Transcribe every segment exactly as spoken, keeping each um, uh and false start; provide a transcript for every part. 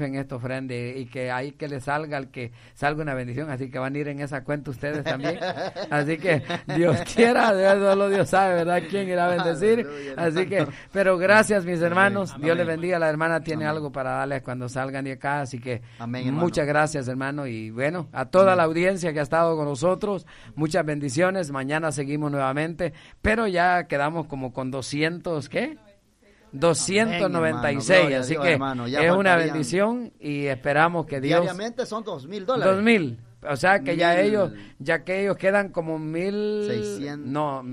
en esta ofrenda y que ahí que le salga al que salga una bendición, así que van a ir en esa cuenta ustedes también, así que Dios quiera, solo Dios sabe, ¿verdad?, quién irá a bendecir, así que, pero gracias mis hermanos, Dios les bendiga, la hermana tiene Amén. Algo para darles cuando salgan de acá, así que Amén, muchas gracias hermano, y bueno, a toda Amén. La audiencia que ha estado con nosotros, muchas bendiciones, mañana seguimos nuevamente, pero ya quedamos como con doscientos, ¿qué? doscientos noventa y seis, Amén, así Dios, que hermano, es faltarían, una bendición y esperamos que Dios... Diariamente son dos mil dólares. Dos mil, o sea que mil, ya ellos, ya que ellos quedan como mil... seiscientos. No,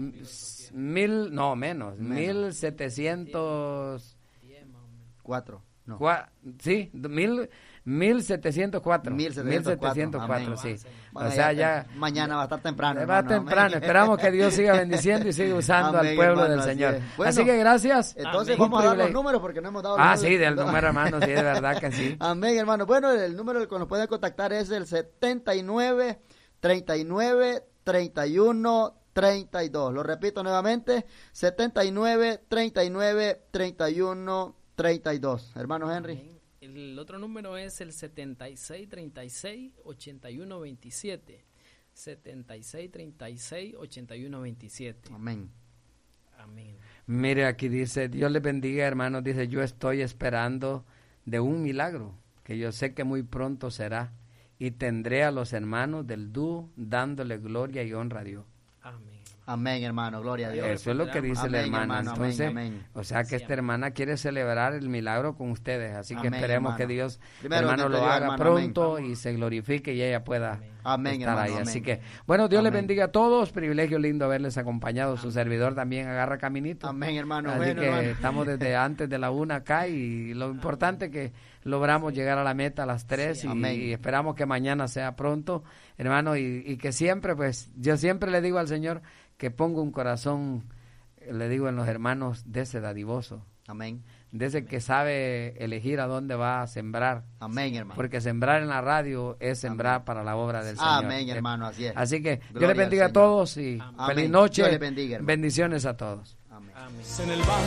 mil, no menos, menos. mil setecientos... Cuatro, no. Cua, sí, mil... mil setecientos cuatro. mil setecientos cuatro, sí. Bueno, o sea, ya, ya... Mañana va a estar temprano. Va hermano, temprano. Amén. Esperamos que Dios siga bendiciendo y siga usando amén, al pueblo hermano, del Señor. Así, bueno, así que gracias. Entonces amén. Vamos a dar los números porque no hemos dado los Ah, números. sí, del número, hermano, sí, de verdad que sí. Amén, hermano. Bueno, el número que nos puede contactar es el setenta y nueve, treinta y nueve, treinta y uno, treinta y dos. Lo repito nuevamente, setenta y nueve, treinta y nueve, treinta y uno, treinta y dos. Hermano Henry. Amén. El otro número es el setenta y seis, treinta y seis, ochenta y uno, veintisiete. setenta y seis, treinta y seis, ochenta y uno, veintisiete. Amén. Amén. Mire, aquí dice, Dios les bendiga, hermanos, dice, yo estoy esperando de un milagro, que yo sé que muy pronto será, y tendré a los hermanos del dúo dándole gloria y honra a Dios. Amén. Amén, hermano, gloria a Dios. Eso es lo que dice amén, la hermana. hermano, Entonces, amén, amén. o sea que sí, esta amén. hermana quiere celebrar el milagro con ustedes, así que amén, esperemos hermano. Que Dios, Primero hermano, que lo Dios, haga hermano, pronto amén. Y se glorifique y ella pueda amén, estar hermano, ahí. amén. Así que, bueno, Dios amén. les bendiga a todos, privilegio lindo haberles acompañado. Su servidor también agarra caminito. Amén, hermano. Así bueno, que hermano. estamos desde antes de la una acá y lo importante es que logramos llegar a la meta a las tres sí, y, y esperamos que mañana sea pronto, hermano, y, y que siempre, pues, yo siempre le digo al Señor que ponga un corazón, le digo en los hermanos, de ese dadivoso. Amén. De ese que sabe elegir a dónde va a sembrar. Amén, hermano. Porque sembrar en la radio es sembrar Amén. Para la obra del Señor. Amén, hermano, así es. Así que Gloria Dios les bendiga a todos y Amén. feliz noche. Dios les bendiga, hermano. Bendiciones a todos. Amén. Amén.